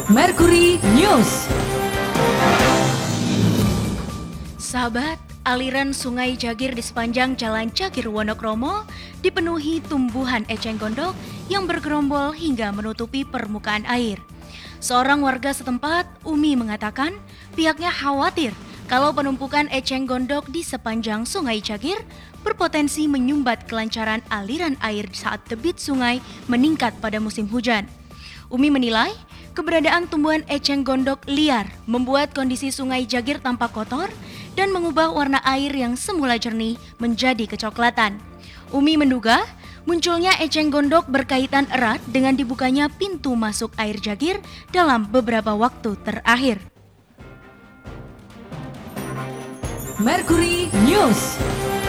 Mercury News. Sahabat, aliran sungai Jagir di sepanjang Jalan Jagir Wonokromo dipenuhi tumbuhan eceng gondok yang bergerombol hingga menutupi permukaan air. Seorang warga setempat, Umi, mengatakan pihaknya khawatir kalau penumpukan eceng gondok di sepanjang sungai Jagir berpotensi menyumbat kelancaran aliran air saat debit sungai meningkat pada musim hujan. Umi menilai keberadaan tumbuhan eceng gondok liar membuat kondisi sungai Jagir tampak kotor dan mengubah warna air yang semula jernih menjadi kecoklatan. Umi menduga munculnya eceng gondok berkaitan erat dengan dibukanya pintu masuk air Jagir dalam beberapa waktu terakhir. Mercury News.